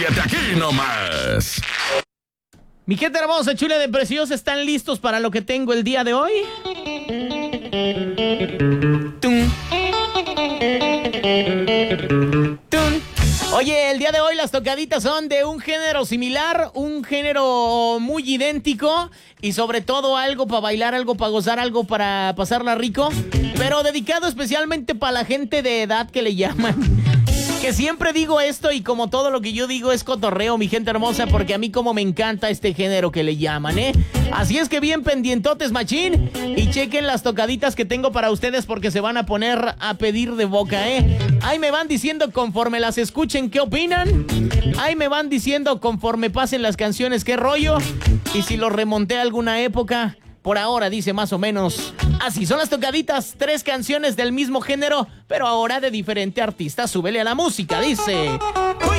Aquí nomás. Mi gente hermosa, chula de preciosa, ¿están listos para lo que tengo el día de hoy? ¡Tum! ¡Tum! Oye, el día de hoy las tocaditas son de un género similar, un género muy idéntico y sobre todo algo para bailar, algo para gozar, algo para pasarla rico, pero dedicado especialmente para la gente de edad que le llaman. Que siempre digo esto y como todo lo que yo digo es cotorreo, mi gente hermosa, porque a mí como me encanta este género que le llaman, ¿eh? Así es que bien pendientotes, machín, y chequen las tocaditas que tengo para ustedes porque se van a poner a pedir de boca, ¿eh? Ahí me van diciendo conforme las escuchen qué opinan, ahí me van diciendo conforme pasen las canciones qué rollo, y si lo remonté a alguna época. Por ahora dice más o menos así. Son las tocaditas, 3 canciones del mismo género, pero ahora de diferente artista. Súbele a la música, dice. ¡Uy!